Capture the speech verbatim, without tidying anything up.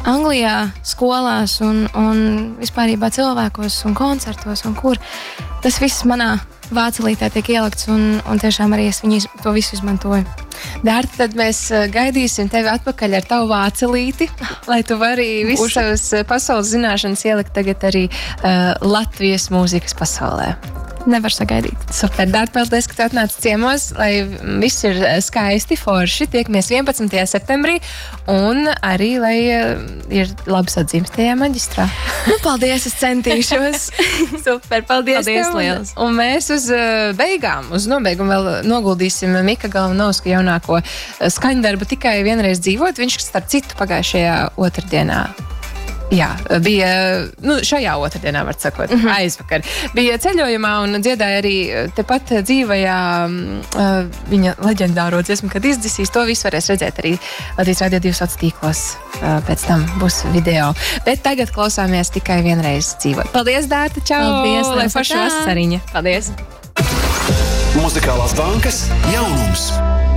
Anglijā, skolās un, un vispārībā cilvēkos un koncertos un kur. Tas viss manā vācelītē tiek ielikts un, un tiešām arī es viņu to visu izmantoju. Dārta, tad mēs gaidīsim tevi atpakaļ ar tavu vācelīti, lai tu vari visu savas pasaules zināšanas ielikt tagad arī uh, Latvijas mūzikas pasaulē. Nevar sagaidīt. Super, Dārta, paldies, ka tu atnāci ciemos, lai viss ir skaisti, forši. Tiekamies vienpadsmitajā septembrī un arī, lai ir labas atzīmes tajā maģistrā. Nu, paldies, es centīšos. Super, paldies, paldies tev. Liels. Un mēs uz beigām, uz nobeigumu vēl noguldīsim Mika Galvanovska jaunāko skaņdarbu Tikai vienreiz dzīvot. Viņš, starp citu, pagājušajā otrdienā. Jā, bija, nu, šajā otrdienā, var sakot, mm-hmm. aizvakar. Bija ceļojumā un dziedāja arī tepat dzīvajā uh, viņa leģendāro dziesmu, kad izdzisīs. To visu varēs redzēt arī Latvijas Radio divi sociālos tīklos. Uh, pēc tam būs video. Bet tagad klausāmies Tikai vienreiz dzīvot. Paldies, Dārta, čau! Paldies, lai forša vasariņa! Paldies! Muzikālās bankas jaunums.